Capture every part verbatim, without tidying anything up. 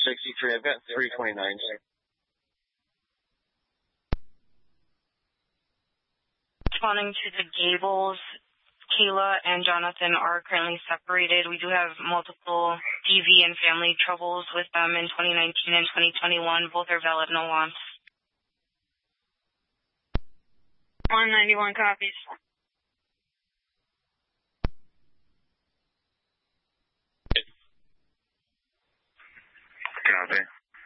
sixty-three. I've got three twenty-nines. Responding to the Gables, Kayla and Jonathan are currently separated. We do have multiple D V and family troubles with them in twenty nineteen and twenty twenty-one. Both are valid no wants. one ninety-one copies. Copy.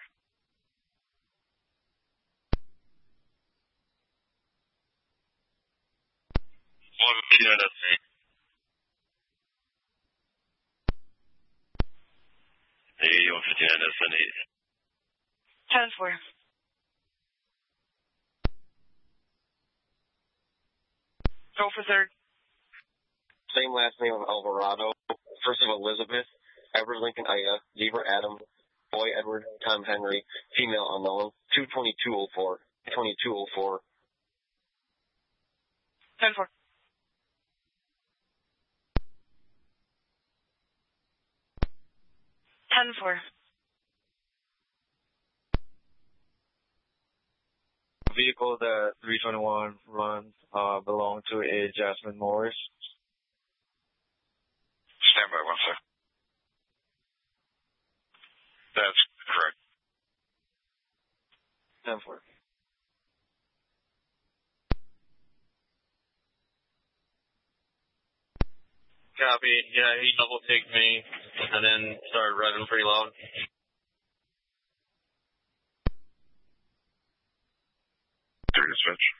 one fifty-nine destiny. Hey, one fifty-nine destiny. ten four. Go for third. Same last name of Alvarado. First of Elizabeth. Edward Lincoln Ida. Zebra Adam. Boy Edward Tom Henry. Female unknown. two twenty-two oh four. twenty-two oh four. ten four. ten four. Vehicle that three twenty-one runs uh, belong to a Jasmine Morris. Stand by one sec. That's correct. ten four. Copy. Yeah, he double taked me and then started running pretty loud. Three to switch.